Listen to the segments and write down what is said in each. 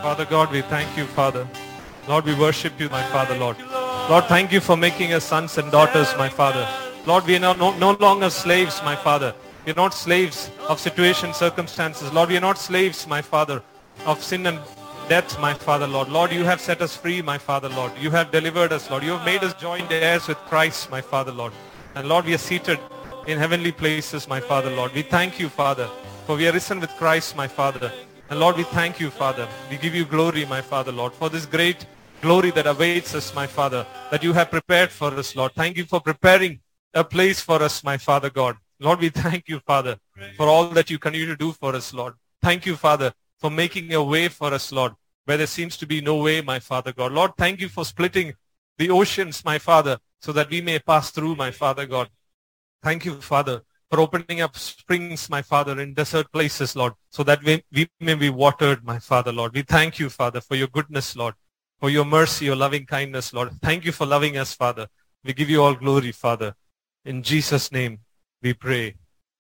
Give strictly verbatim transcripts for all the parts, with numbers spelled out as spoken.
Father God, we thank you, Father. Lord, we worship you, my Father, Lord. Lord, thank you for making us sons and daughters, my Father. Lord, we are no, no, no longer slaves, my Father. We are not slaves of situations, circumstances. Lord, we are not slaves, my Father, of sin and death, my Father, Lord. Lord, you have set us free, my Father, Lord. You have delivered us, Lord. You have made us joint heirs with Christ, my Father, Lord. And Lord, we are seated in heavenly places, my Father, Lord. We thank you, Father, for we are risen with Christ, my Father. And Lord, we thank you, Father. We give you glory, my Father, Lord, for this great glory that awaits us, my Father, that you have prepared for us, Lord. Thank you for preparing a place for us, my Father God. Lord, we thank you, Father, for all that you continue to do for us, Lord. Thank you, Father, for making a way for us, Lord, where there seems to be no way, my Father God. Lord, thank you for splitting the oceans, my Father, so that we may pass through, my Father God. Thank you, Father, for opening up springs, my Father, in desert places, Lord, so that we, we may be watered, my Father, Lord. We thank you, Father, for your goodness, Lord, for your mercy, your loving kindness, Lord. Thank you for loving us, Father. We give you all glory, Father. In Jesus' name we pray.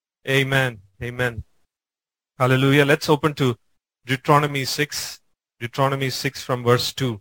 Amen. Amen. Hallelujah. Let's open to Deuteronomy six. Deuteronomy six from verse two.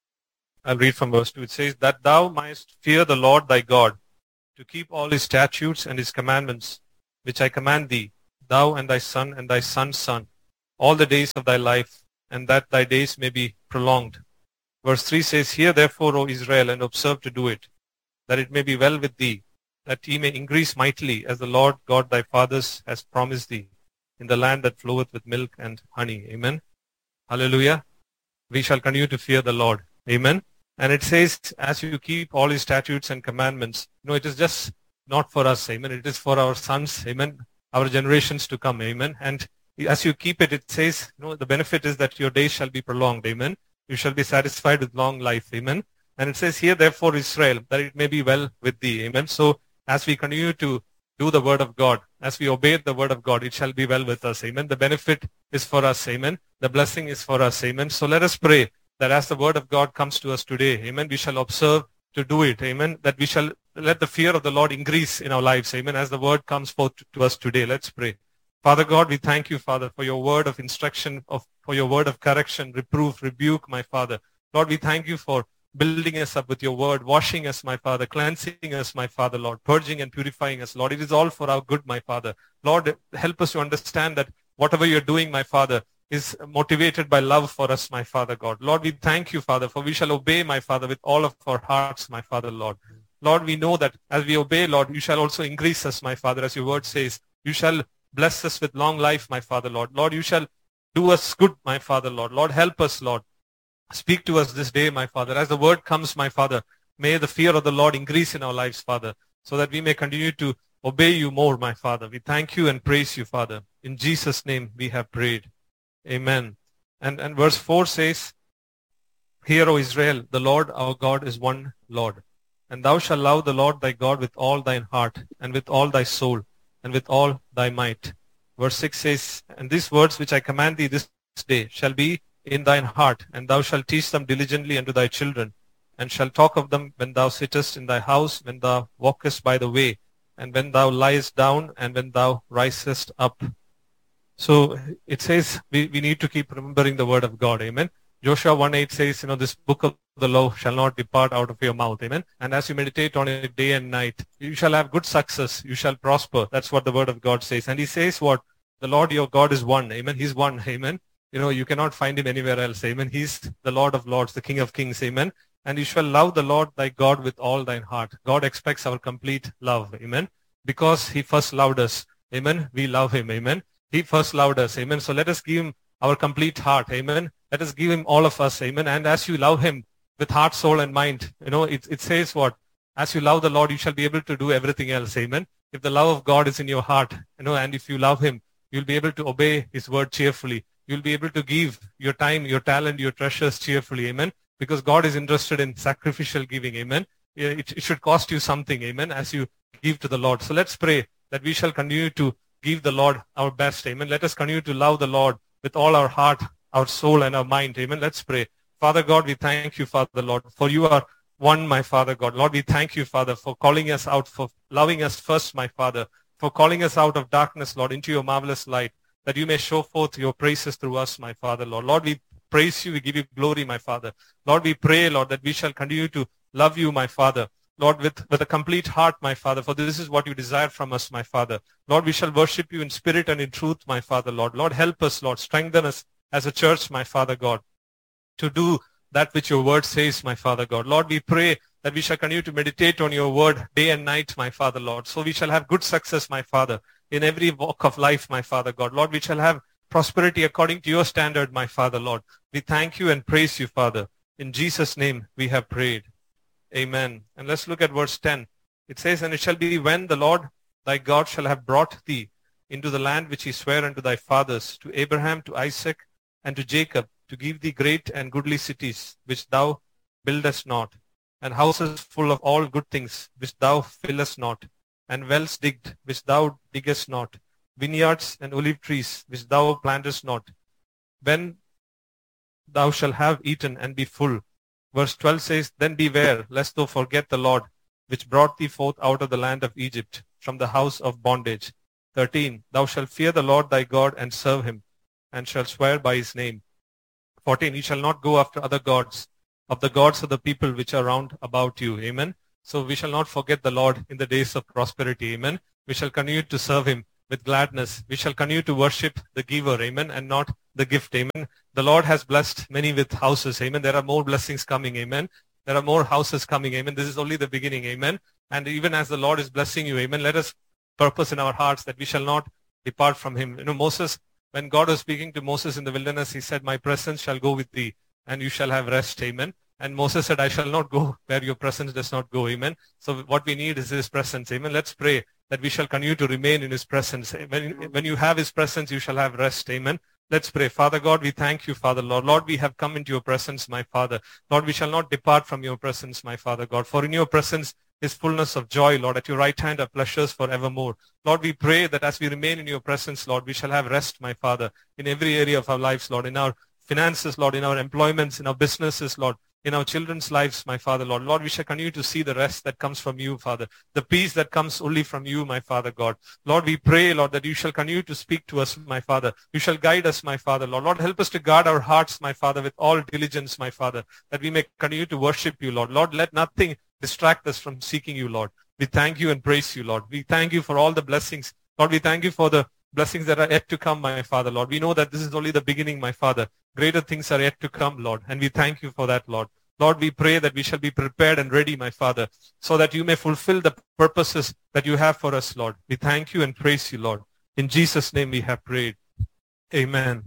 I'll read from verse two. It says, that thou mightst fear the Lord thy God, to keep all his statutes and his commandments, which I command thee, thou and thy son and thy son's son, all the days of thy life, and that thy days may be prolonged. Verse three says, hear therefore, O Israel, and observe to do it, that it may be well with thee, that he may increase mightily, as the Lord God thy fathers has promised thee, in the land that floweth with milk and honey. Amen. Hallelujah. We shall continue to fear the Lord. Amen. And it says, as you keep all his statutes and commandments, you know, it is just not for us. Amen. It is for our sons. Amen. Our generations to come. Amen. And as you keep it, it says, you know, the benefit is that your days shall be prolonged. Amen. You shall be satisfied with long life. Amen. And it says here, therefore, Israel, that it may be well with thee. Amen. So as we continue to do the word of God, as we obey the word of God, it shall be well with us. Amen. The benefit is for us. Amen. The blessing is for us. Amen. So let us pray that as the word of God comes to us today, amen, we shall observe to do it. Amen. That we shall let the fear of the Lord increase in our lives. Amen. As the word comes forth to us today, let's pray. Father God, we thank you, Father, for your word of instruction, of for your word of correction, reproof, rebuke, my Father. Lord, we thank you for building us up with your word, washing us, my Father, cleansing us, my Father, Lord, purging and purifying us, Lord. It is all for our good, my Father. Lord, help us to understand that whatever you're doing, my Father, is motivated by love for us, my Father God. Lord, we thank you, Father, for we shall obey, my Father, with all of our hearts, my Father, Lord. Lord, we know that as we obey, Lord, you shall also increase us, my Father, as your word says. You shall bless us with long life, my Father, Lord. Lord, you shall do us good, my Father, Lord. Lord, help us, Lord. Speak to us this day, my Father. As the word comes, my Father, may the fear of the Lord increase in our lives, Father, so that we may continue to obey you more, my Father. We thank you and praise you, Father. In Jesus' name we have prayed. Amen. And, and verse four says, hear, O Israel, the Lord our God is one Lord. And thou shalt love the Lord thy God with all thine heart, and with all thy soul, and with all thy might. Verse six says, and these words which I command thee this day shall be in thine heart, and thou shalt teach them diligently unto thy children, and shalt talk of them when thou sittest in thy house, when thou walkest by the way, and when thou liest down, and when thou risest up. So it says we, we need to keep remembering the word of God. Amen. Joshua one eight says, you know, this book of the law shall not depart out of your mouth. Amen. And as you meditate on it day and night, you shall have good success. You shall prosper. That's what the word of God says. And he says what? The Lord your God is one. Amen. He's one. Amen. You know, you cannot find him anywhere else. Amen. He's the Lord of lords, the King of kings. Amen. And you shall love the Lord thy God with all thine heart. God expects our complete love. Amen. Because he first loved us. Amen. We love him. Amen. He first loved us. Amen. So let us give him our complete heart. Amen. Let us give him all of us. Amen. And as you love him with heart, soul, and mind, you know, it, it says what? As you love the Lord, you shall be able to do everything else. Amen. If the love of God is in your heart, you know, and if you love him, you'll be able to obey his word cheerfully. You'll be able to give your time, your talent, your treasures cheerfully. Amen. Because God is interested in sacrificial giving. Amen. It, it should cost you something. Amen. As you give to the Lord. So let's pray that we shall continue to give the Lord our best. Amen. Let us continue to love the Lord with all our heart, our soul, and our mind. Amen. Let's pray. Father God, we thank you, Father Lord, for you are one, my Father God. Lord, we thank you, Father, for calling us out, for loving us first, my Father, for calling us out of darkness, Lord, into your marvelous light, that you may show forth your praises through us, my Father, Lord. Lord, we praise you, we give you glory, my Father. Lord, we pray, Lord, that we shall continue to love you, my Father. Lord, with, with a complete heart, my Father, for this is what you desire from us, my Father. Lord, we shall worship you in spirit and in truth, my Father, Lord. Lord, help us, Lord. Strengthen us as a church, my Father God, to do that which your word says, my Father God. Lord, we pray that we shall continue to meditate on your word day and night, my Father, Lord. So we shall have good success, my Father, in every walk of life, my Father God. Lord, we shall have prosperity according to your standard, my Father, Lord. We thank you and praise you, Father. In Jesus' name we have prayed. Amen. And let's look at verse ten. It says, and it shall be when the Lord thy God shall have brought thee into the land which he sware unto thy fathers, to Abraham, to Isaac, and to Jacob, to give thee great and goodly cities, which thou buildest not, and houses full of all good things, which thou fillest not, and wells digged, which thou diggest not, vineyards and olive trees, which thou plantest not, when thou shalt have eaten and be full. Verse twelve says, then beware, lest thou forget the Lord, which brought thee forth out of the land of Egypt, from the house of bondage. thirteen, thou shalt fear the Lord thy God and serve him, and shalt swear by his name. fourteen, you shall not go after other gods, of the gods of the people which are round about you. Amen. So we shall not forget the Lord in the days of prosperity. Amen. We shall continue to serve him with gladness. We shall continue to worship the giver. Amen. And not the gift. Amen. The Lord has blessed many with houses. Amen. There are more blessings coming. Amen. There are more houses coming. Amen. This is only the beginning. Amen. And even as the Lord is blessing you, amen, let us purpose in our hearts that we shall not depart from him. You know, Moses, when God was speaking to Moses in the wilderness, he said, my presence shall go with thee, and you shall have rest. Amen. And Moses said, I shall not go where your presence does not go. Amen. So what we need is his presence. Amen. Let's pray that we shall continue to remain in his presence. When, when you have his presence, you shall have rest. Amen. Let's pray. Father God, we thank you, Father Lord. Lord, we have come into your presence, my Father. Lord, we shall not depart from your presence, my Father God. For in your presence is fullness of joy, Lord. At your right hand are pleasures forevermore. Lord, we pray that as we remain in your presence, Lord, we shall have rest, my Father, in every area of our lives, Lord, in our finances, Lord, in our employments, in our businesses, Lord, in our children's lives, my Father, Lord. Lord, we shall continue to see the rest that comes from you, Father, the peace that comes only from you, my Father God. Lord, we pray, Lord, that you shall continue to speak to us, my Father. You shall guide us, my Father, Lord. Lord, help us to guard our hearts, my Father, with all diligence, my Father, that we may continue to worship you, Lord. Lord, let nothing distract us from seeking you, Lord. We thank you and praise you, Lord. We thank you for all the blessings. Lord, we thank you for the blessings that are yet to come, my Father, Lord. We know that this is only the beginning, my Father. Greater things are yet to come, Lord, and we thank you for that, Lord. Lord, we pray that we shall be prepared and ready, my Father, so that you may fulfill the purposes that you have for us, Lord. We thank you and praise you, Lord. In Jesus' name we have prayed. Amen.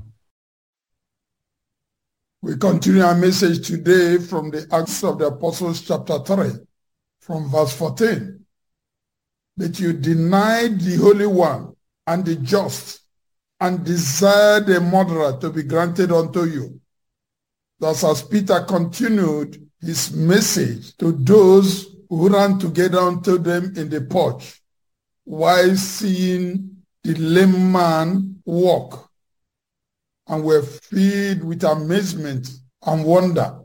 We continue our message today from the Acts of the Apostles chapter three, from verse fourteen. That you denied the Holy One and the just, and desired a murderer to be granted unto you. Thus, as Peter continued his message to those who ran together unto them in the porch, while seeing the lame man walk, and were filled with amazement and wonder.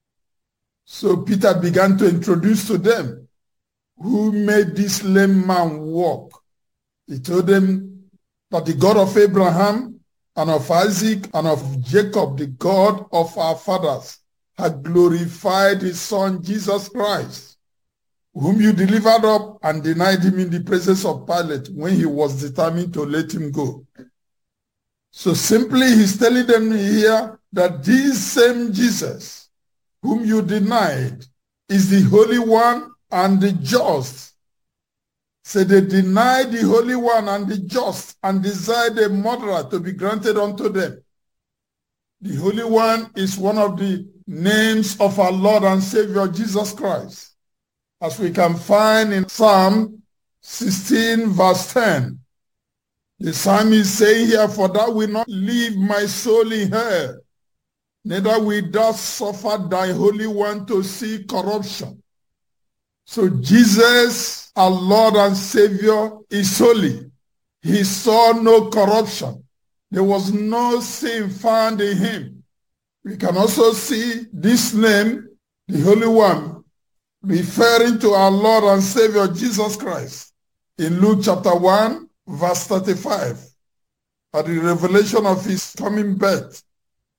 So Peter began to introduce to them who made this lame man walk. He told them that the God of Abraham and of Isaac and of Jacob, the God of our fathers, had glorified his son Jesus Christ, whom you delivered up and denied him in the presence of Pilate when he was determined to let him go. So simply he's telling them here that this same Jesus, whom you denied, is the Holy One and the just. So they denied the Holy One and the just and desired a murderer to be granted unto them. The Holy One is one of the names of our Lord and Savior Jesus Christ, as we can find in Psalm sixteen verse ten. The psalmist is saying here, for thou wilt not leave my soul in hell, neither wilt thou suffer thy Holy One to see corruption. So Jesus, our Lord and Savior, is holy. He saw no corruption. There was no sin found in him. We can also see this name, the Holy One, referring to our Lord and Savior Jesus Christ in Luke chapter one, verse thirty-five, at the revelation of his coming birth.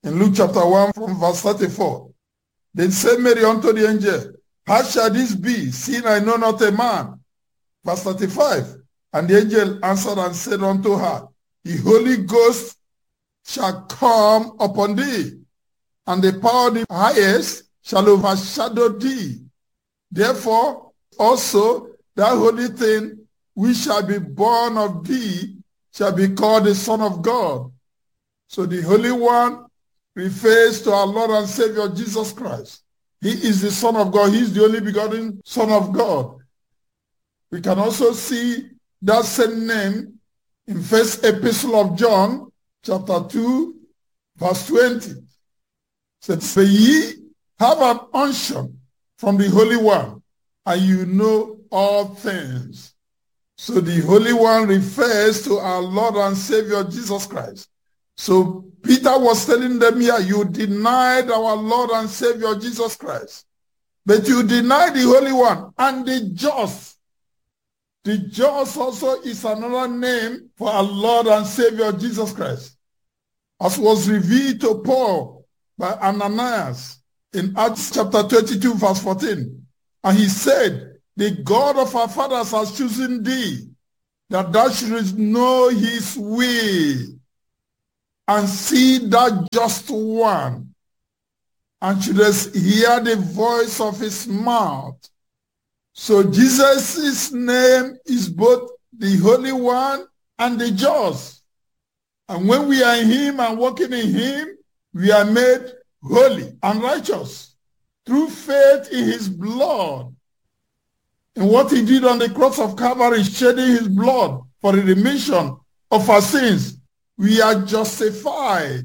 In Luke chapter one from verse thirty-four. Then said Mary unto the angel, how shall this be, seeing I know not a man? Verse thirty-five. And the angel answered and said unto her, the Holy Ghost shall come upon thee, and the power of the highest shall overshadow thee. Therefore also that holy thing which shall be born of thee shall be called the Son of God. So the Holy One refers to our Lord and Savior Jesus Christ. He is the Son of God. He is the only begotten Son of God. We can also see that same name in First Epistle of John, chapter two, verse twenty. It says, "For ye have an unction from the Holy One, and you know all things." So the Holy One refers to our Lord and Savior Jesus Christ. So Peter was telling them here, you denied our Lord and Savior Jesus Christ, but you denied the Holy One and the just. The just also is another name for our Lord and Savior Jesus Christ, as was revealed to Paul by Ananias in Acts chapter twenty-two, verse fourteen. And he said, the God of our fathers has chosen thee, that thou shouldest know his way, and see that just one, and shouldest hear the voice of his mouth. So Jesus' name is both the Holy One and the just. And when we are in him and walking in him, we are made holy and righteous through faith in his blood. And what he did on the cross of Calvary, shedding his blood for the remission of our sins, we are justified.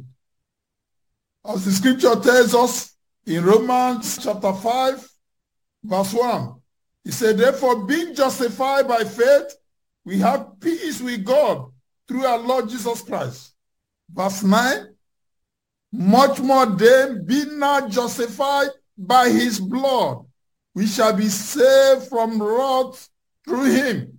As the scripture tells us in Romans chapter five, verse one, he said, therefore, being justified by faith, we have peace with God through our Lord Jesus Christ. Verse nine, much more then, being now justified by his blood, we shall be saved from wrath through him.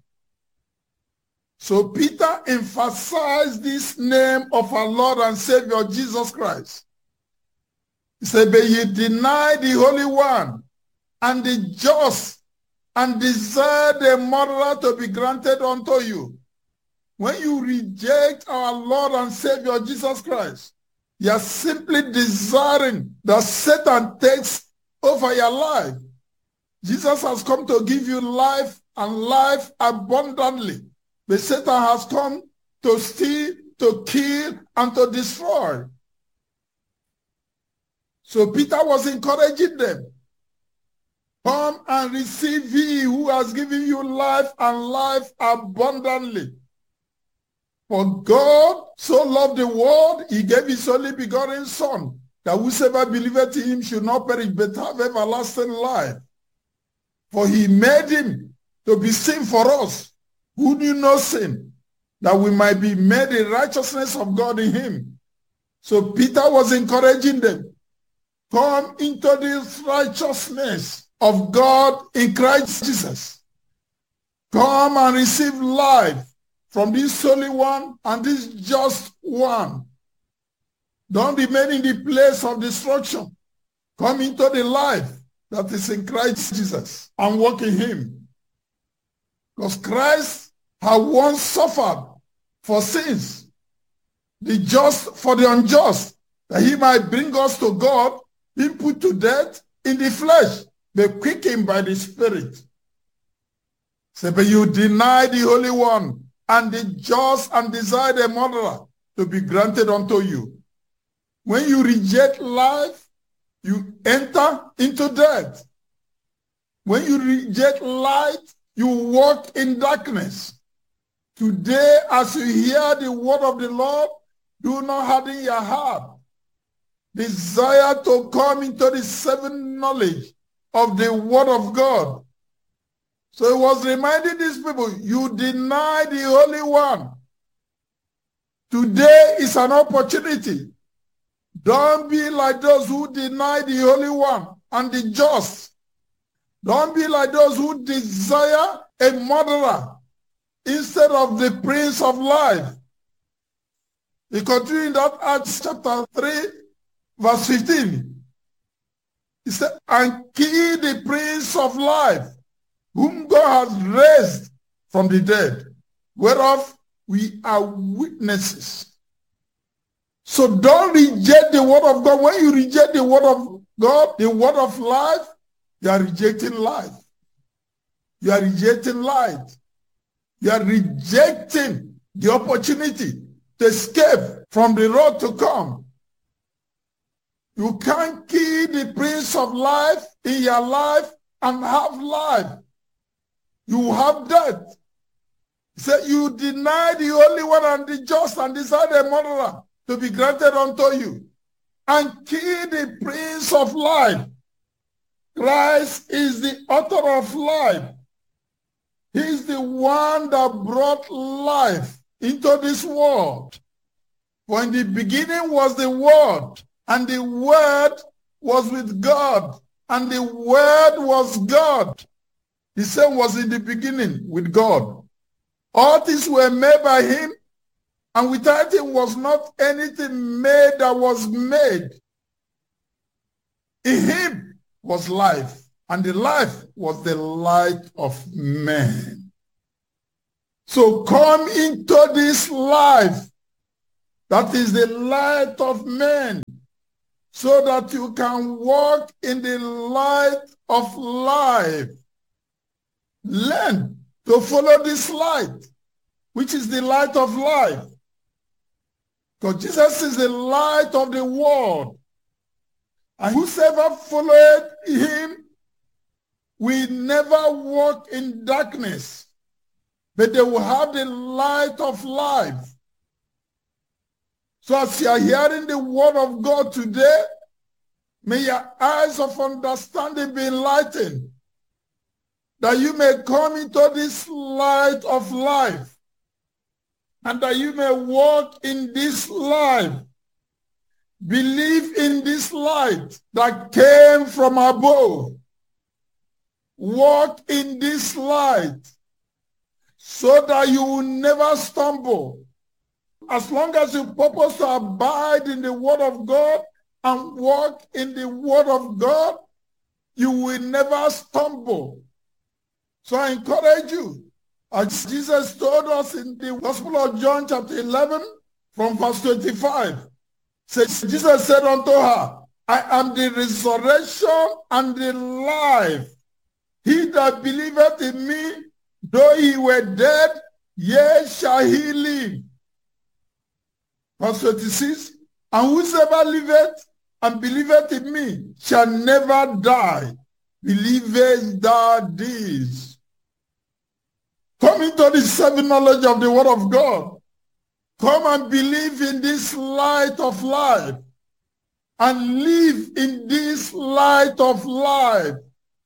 So Peter emphasized this name of our Lord and Savior Jesus Christ. He said, but ye deny the Holy One and the just, and desire the murderer to be granted unto you. When you reject our Lord and Savior Jesus Christ, you are simply desiring that Satan takes over your life. Jesus has come to give you life and life abundantly. But Satan has come to steal, to kill, and to destroy. So Peter was encouraging them. Come and receive he who has given you life and life abundantly. For God so loved the world, he gave his only begotten Son, that whosoever believeth in him should not perish, but have everlasting life. For he made him to be sin for us, who knew no sin, that we might be made the righteousness of God in him. So Peter was encouraging them, come into this righteousness of God in Christ Jesus. Come and receive life from this Holy One and this just one. Don't remain in the place of destruction. Come into the life that is in Christ Jesus and walk in him. Because Christ had once suffered for sins, the just for the unjust, that he might bring us to God, being put to death in the flesh, but quickened by the Spirit. Say, but you deny the Holy One and the just, and desire the murderer to be granted unto you. When you reject life, you enter into death. When you reject light, you walk in darkness. Today, as you hear the word of the Lord, do not harden your heart. Desire to come into the saving knowledge of the word of God. So he was reminding these people, you deny the Holy One. Today is an opportunity. Don't be like those who deny the Holy One and the just. Don't be like those who desire a murderer instead of the Prince of Life. He continued in that Acts chapter three, Verse fifteen. He said, and kill the Prince of Life, whom God has raised from the dead, whereof we are witnesses. So don't reject the word of God. When you reject the word of God, the word of life, you are rejecting life. You are rejecting light. You are rejecting the opportunity to escape from the road to come. You can't kill the Prince of Life in your life and have life. You have death. He said, you deny the Holy One and the just and desire the murderer to be granted unto you, and kill the Prince of Life. Christ is the author of life. He is the one that brought life into this world. For in the beginning was the Word, and the Word was with God, and the Word was God. The same was in the beginning with God. All things were made by him, and without him was not anything made that was made. In him was life, and the life was the light of men. So come into this life that is the light of men, so that you can walk in the light of life. Learn to follow this light, which is the light of life. Because Jesus is the light of the world. And whosoever followed him will never walk in darkness, but they will have the light of life. So as you are hearing the word of God today, may your eyes of understanding be enlightened, that you may come into this light of life, and that you may walk in this life. Believe in this light that came from above. Walk in this light so that you will never stumble. As long as you purpose to abide in the word of God and walk in the word of God, you will never stumble. So I encourage you, as Jesus told us in the Gospel of John chapter eleven from verse twenty-five, says, Jesus said unto her, I am the resurrection and the life. He that believeth in me, though he were dead, yet shall he live. Verse twenty-six, and whosoever liveth and believeth in me shall never die. Believest thou this? Come into the saving knowledge of the word of God. Come and believe in this light of life, and live in this light of life.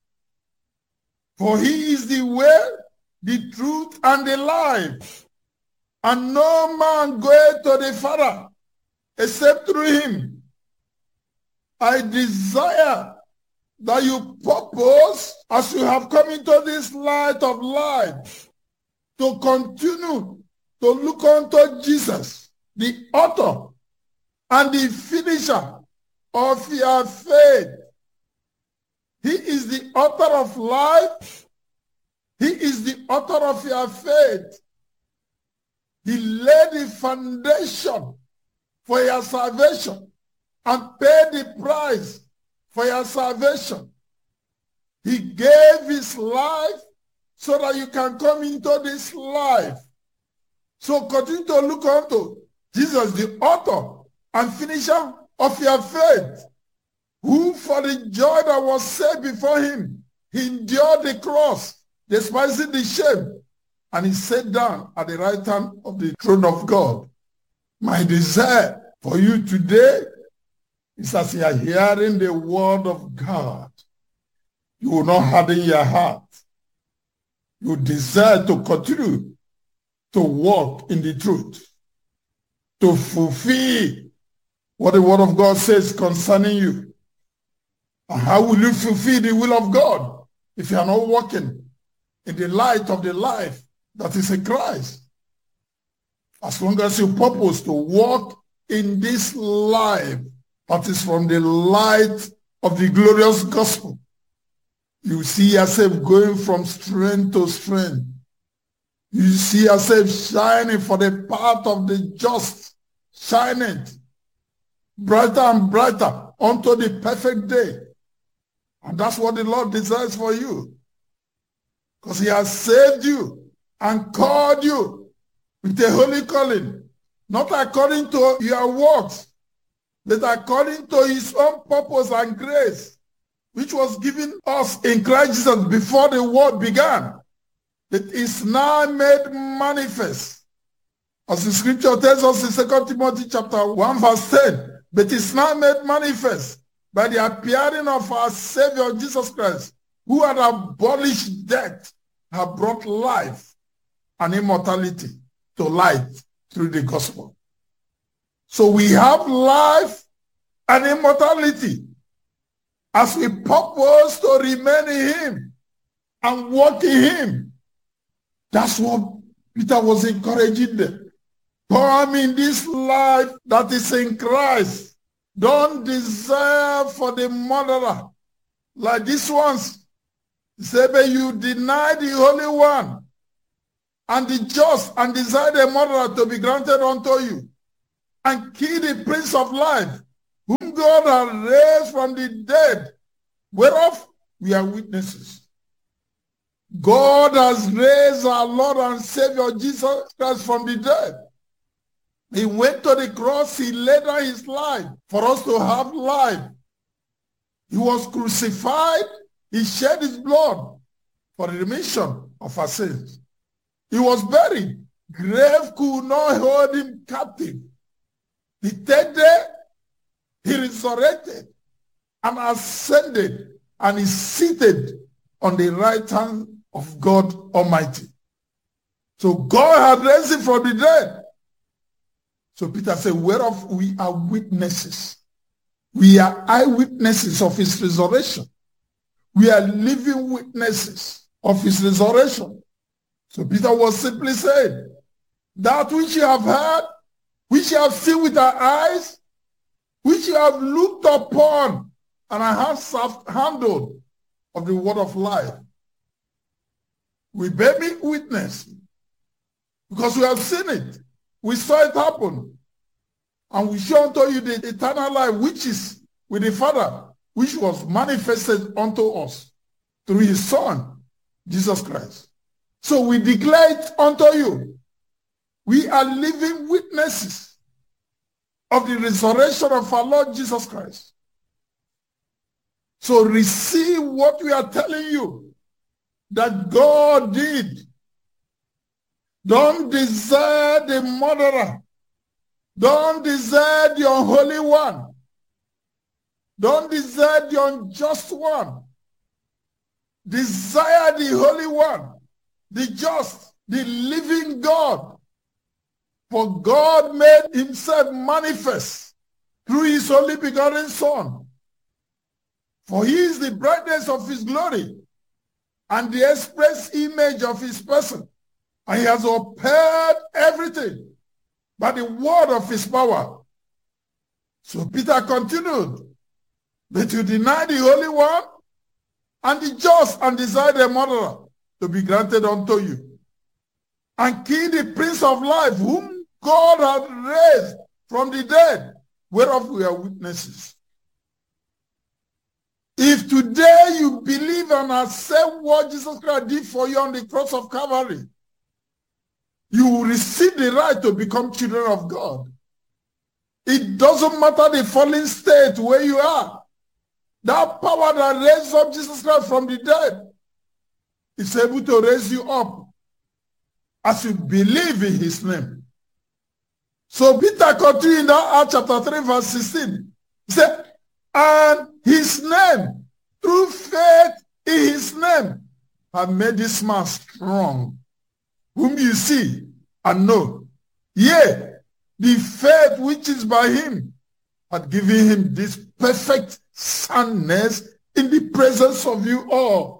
For he is the way, the truth, and the life. And no man goeth to the Father except through him. I desire that you purpose, as you have come into this light of life, to continue to look unto Jesus, the author and the finisher of your faith. He is the author of life. He is the author of your faith. He laid the foundation for your salvation and paid the price for your salvation. He gave his life so that you can come into this life. So continue to look unto Jesus, the author and finisher of your faith, who for the joy that was set before him, he endured the cross, despising the shame, and he sat down at the right hand of the throne of God. My desire for you today is, as you are hearing the word of God, you will not harden your heart. You desire to continue to walk in the truth, to fulfill what the word of God says concerning you. And how will you fulfill the will of God if you are not walking in the light of the life that is in Christ? As long as you purpose to walk in this life that is from the light of the glorious gospel. You see yourself going from strength to strength. You see yourself shining for the path of the just, shining brighter and brighter unto the perfect day. And that's what the Lord desires for you. Because he has saved you and called you with a holy calling, not according to your works, but according to his own purpose and grace, which was given us in Christ Jesus before the world began. It is now made manifest. As the scripture tells us in Second Timothy chapter one verse ten, but it is now made manifest by the appearing of our Savior Jesus Christ, who had abolished death, have brought life and immortality to light through the gospel. So we have life and immortality as we purpose to remain in him and walk in him. That's what Peter was encouraging them. Come in this life that is in Christ. Don't desire for the murderer like these ones. He said, but you deny the Holy One and the just and desire the murderer to be granted unto you, and kill the Prince of Life, whom God has raised from the dead, whereof we are witnesses. God has raised our Lord and Savior Jesus Christ from the dead. He went to the cross, he laid down his life for us to have life. He was crucified, he shed his blood for the remission of our sins. He was buried. Grave could not hold him captive. The third day, he resurrected and ascended and is seated on the right hand of God Almighty. So God had raised him from the dead. So Peter said, whereof we are witnesses. We are eyewitnesses of his resurrection. We are living witnesses of his resurrection. So Peter was simply saying, that which you have heard, which you have seen with our eyes, which you have looked upon, and our hands have handled of the word of life. We bear me witness because we have seen it. We saw it happen. And we show unto you the eternal life which is with the Father, which was manifested unto us through his Son, Jesus Christ. So we declare it unto you. We are living witnesses of the resurrection of our Lord Jesus Christ. So receive what we are telling you that God did. Don't desire the murderer. Don't desire the unholy one. Don't desire the unjust one. Desire the Holy One, the just, the living God. For God made himself manifest through his only begotten Son. For he is the brightness of his glory and the express image of his person. And he has upheld everything by the word of his power. So Peter continued, that you deny the Holy One and the just and desire the murderer to be granted unto you, and kill the Prince of Life, whom God hath raised from the dead, whereof we are witnesses. If today you believe and accept what Jesus Christ did for you on the cross of Calvary, you will receive the right to become children of God. It doesn't matter the fallen state where you are. That power that raised up Jesus Christ from the dead is able to raise you up as you believe in his name. So Peter continued in that Acts chapter three verse sixteen. He said, and his name, through faith in his name, have made this man strong, whom you see and know. Yea, the faith which is by him had given him this perfect soundness in the presence of you all.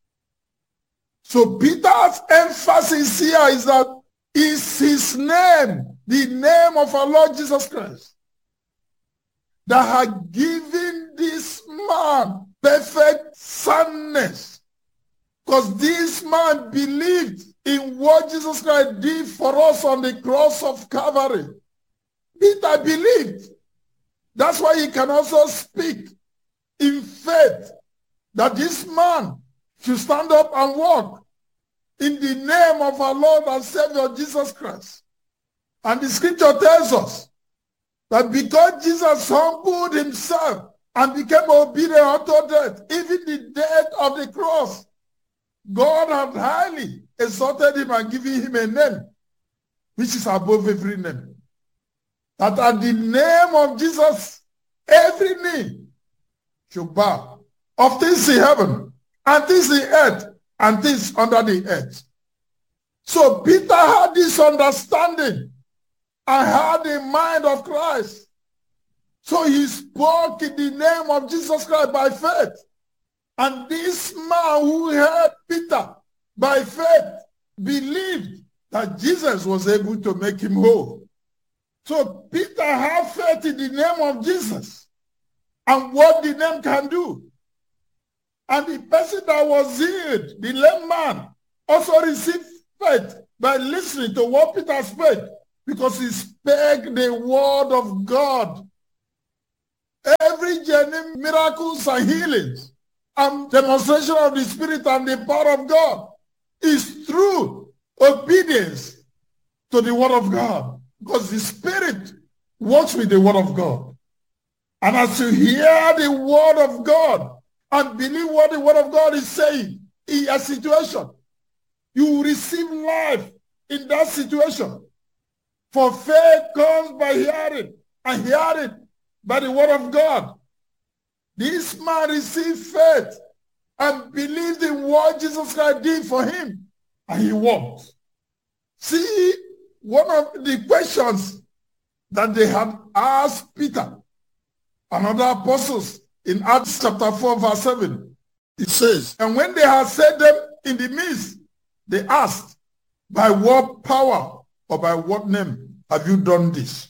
So Peter's emphasis here is that is his name, the name of our Lord Jesus Christ. that had given this man perfect soundness. Because this man believed in what Jesus Christ did for us on the cross of Calvary. Peter believed. That's why he can also speak in faith that this man should stand up and walk in the name of our Lord and Savior Jesus Christ. And the scripture tells us that because Jesus humbled himself and became obedient unto death, even the death of the cross, God had highly exalted him and given him a name which is above every name. That at the name of Jesus, every knee should bow, of things in heaven, and things in earth, and things under the earth. So Peter had this understanding and had the mind of Christ. So he spoke in the name of Jesus Christ by faith. And this man who heard Peter by faith believed that Jesus was able to make him whole. So Peter had faith in the name of Jesus and what the name can do. And the person that was healed, the lame man, also received faith by listening to what Peter spoke, because he spoke the word of God. Every genuine miracles and healings and demonstration of the Spirit and the power of God is through obedience to the word of God, because the Spirit works with the word of God. And as you hear the word of God and believe what the word of God is saying in a situation, you will receive life in that situation. For faith comes by hearing, and hearing by the word of God. This man received faith and believed in what Jesus Christ did for him, and he walked. See, one of the questions that they had asked Peter and other apostles in Acts chapter four, verse seven, it says, and when they had set them in the midst, they asked, by what power or by what name have you done this?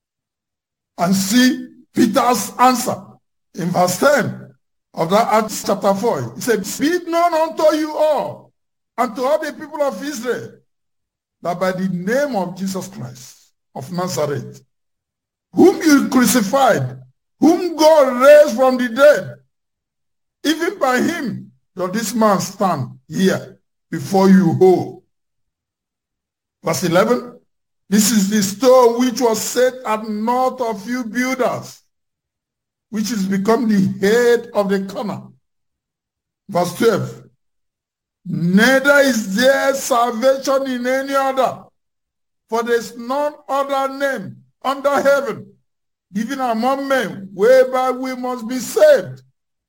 And see Peter's answer in verse ten of that Acts chapter four. He said, be it known unto you all and to all the people of Israel that by the name of Jesus Christ of Nazareth, whom you crucified, whom God raised from the dead, even by him does this man stand here before you whole. Verse eleven, this is the stone which was set at naught of you builders, which is become the head of the corner. Verse twelve, neither is there salvation in any other, for there is none other name under heaven given among men whereby we must be saved.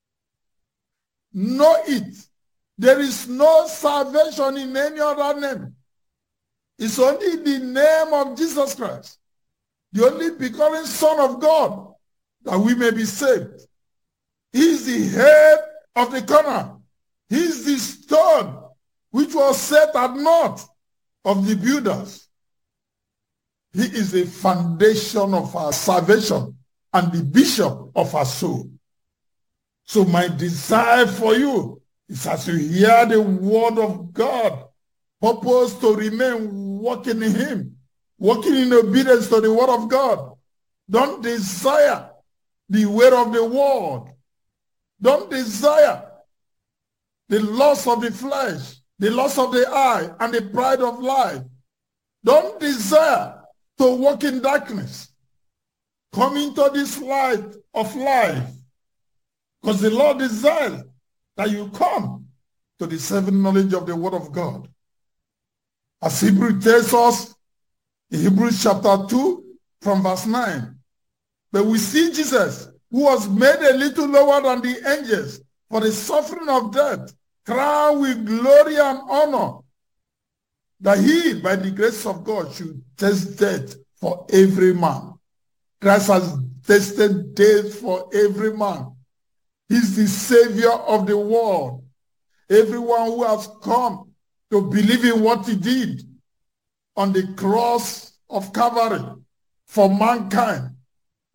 Know it, there is no salvation in any other name. It's only the name of Jesus Christ, the only begotten Son of God, that we may be saved. He is the head of the corner. He is the stone which was set at naught of the builders. He is the foundation of our salvation and the bishop of our soul. So my desire for you is, as you hear the word of God, purpose to remain walking in him, walking in obedience to the word of God. Don't desire the way of the world. Don't desire the lust of the flesh, the lust of the eye, and the pride of life. Don't desire to walk in darkness. Come into this light of life, because the Lord desires that you come to the saving knowledge of the word of God. As Hebrew tells us in Hebrews chapter two from verse nine, but we see Jesus, who was made a little lower than the angels for the suffering of death, crowned with glory and honor, that he, by the grace of God, should taste death for every man. Christ has tasted death for every man. He's the Savior of the world. Everyone who has come to believe in what he did on the cross of Calvary for mankind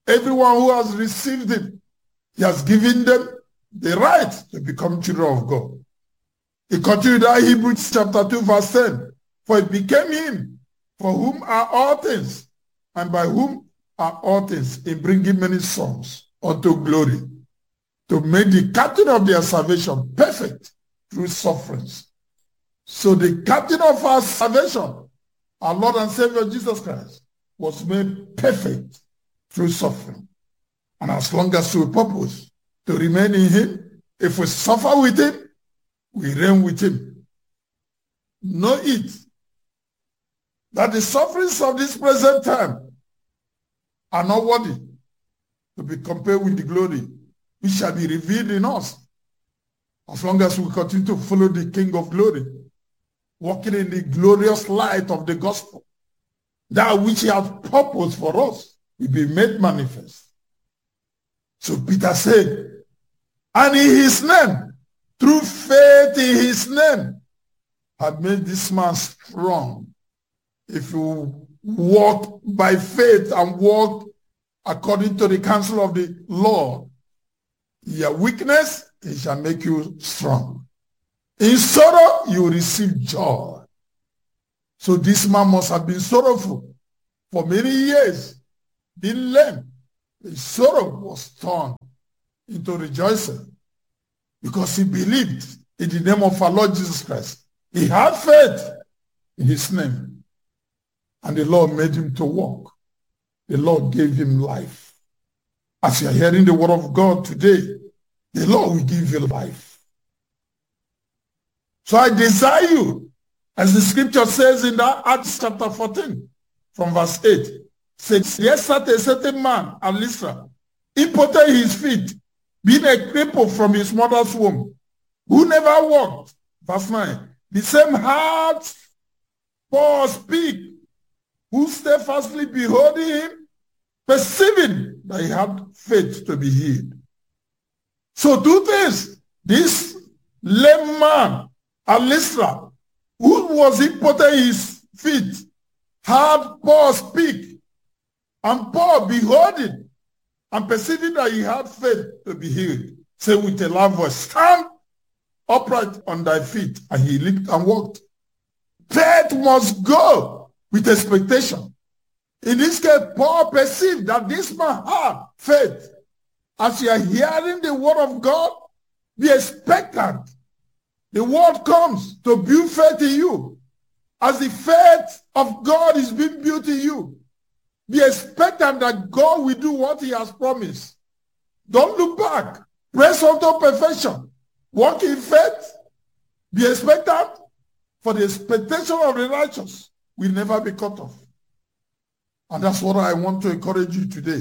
Everyone who has received him, he has given them the right to become children of God. He continued that Hebrews chapter two verse ten. For it became him, for whom are all things, and by whom are all things, in bringing many sons unto glory, to make the captain of their salvation perfect through sufferings. So the captain of our salvation, our Lord and Savior Jesus Christ, was made perfect through suffering. And as long as we purpose to remain in him, if we suffer with him, we reign with him. Know it, that the sufferings of this present time are not worthy to be compared with the glory which shall be revealed in us, as long as we continue to follow the King of glory, walking in the glorious light of the gospel. That which he has purposed for us will be made manifest. So Peter said, and in his name, through faith in his name, had made this man strong. If you walk by faith and walk according to the counsel of the Lord, your weakness, it shall make you strong. In sorrow, you will receive joy. So this man must have been sorrowful for many years, been lame. His sorrow was turned into rejoicing because he believed in the name of our Lord Jesus Christ. He had faith in his name, and the Lord made him to walk. The Lord gave him life. As you are hearing the word of God today, the Lord will give you life. So I desire you, as the scripture says in that Acts chapter fourteen, from verse eight, says, yes, sat a certain man at Lystra, impotent his feet, being a cripple from his mother's womb, who never walked. Verse nine, the same heart Paul speak, who steadfastly beholding him, perceiving that he had faith to be healed. So do this. This lame man at Lystra, who was impotent his feet, had Paul speak, and Paul beholding and perceiving that he had faith to be healed, say with a loud voice, stand upright on thy feet. And he leaped and walked. Faith must go with expectation. In this case, Paul perceived that this man had faith. As you are hearing the word of God, be expectant. The word comes to build faith in you. As the faith of God is being built in you, be expectant that God will do what he has promised. Don't look back. Press on to perfection. Walk in faith. Be expectant, for the expectation of the righteous will never be cut off. And that's what I want to encourage you today.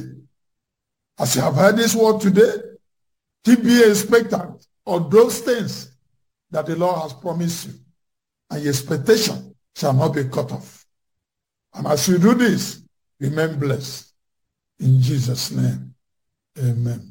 As you have heard this word today, keep being expectant of those things that the Lord has promised you. And your expectation shall not be cut off. And as you do this, remain blessed. In Jesus' name, amen.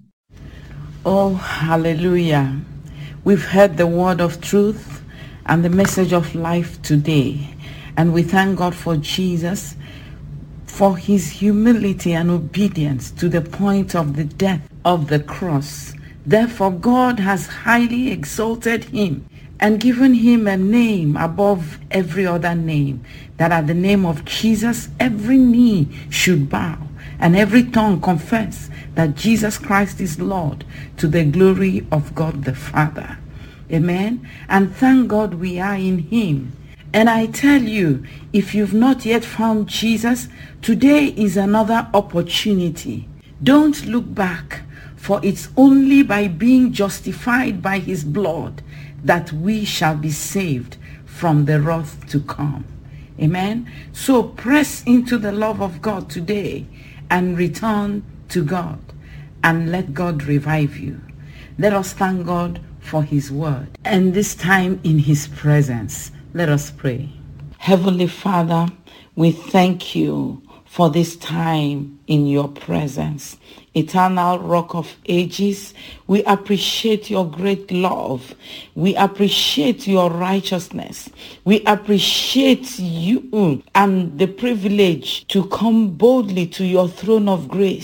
Oh, hallelujah. We've heard the word of truth and the message of life today. And we thank God for Jesus, for his humility and obedience to the point of the death of the cross. Therefore, God has highly exalted him and given him a name above every other name, that at the name of Jesus every knee should bow and every tongue confess that Jesus Christ is Lord, to the glory of God the Father. Amen. And thank God we are in him. And I tell you, if you've not yet found Jesus, today is another opportunity. Don't look back, for it's only by being justified by his blood that we shall be saved from the wrath to come. Amen. So press into the love of God today and return to God, and let God revive you. Let us thank God for his word, and this time in his presence. Let us pray. Heavenly Father, we thank you for this time in your presence. Eternal Rock of Ages, we appreciate your great love. We appreciate your righteousness. We appreciate you and the privilege to come boldly to your throne of grace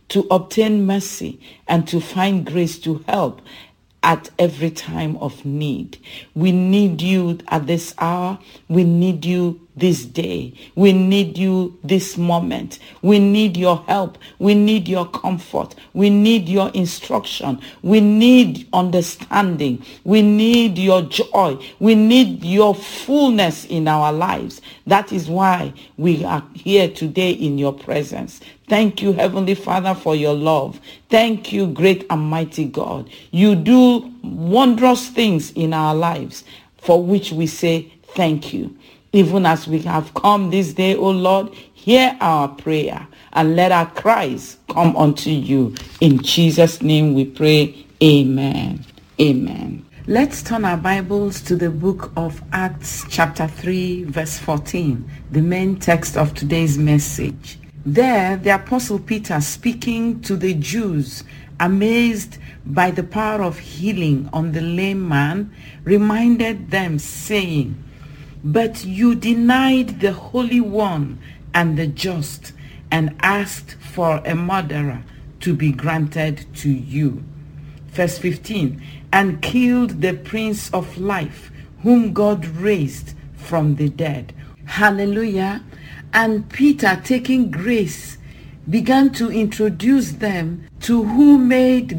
to obtain mercy and to find grace to help at every time of need. We need you at this hour. We need you this day. We need you this moment. We need your help. We need your comfort. We need your instruction. We need understanding. We need your joy. We need your fullness in our lives. That is why we are here today in your presence. Thank you, Heavenly Father, for your love. Thank you, great and mighty God. You do wondrous things in our lives, for which we say thank you. Even as we have come this day, O Lord, hear our prayer and let our cries come unto you. In Jesus' name we pray. Amen. Amen. Let's turn our Bibles to the book of Acts chapter three, verse fourteen, the main text of today's message. There, the Apostle Peter, speaking to the Jews, amazed by the power of healing on the lame man, reminded them, saying, "But you denied the Holy One and the just, and asked for a murderer to be granted to you." Verse fifteen, "And killed the Prince of Life, whom God raised from the dead." Hallelujah. And Peter, taking grace, began to introduce them to who made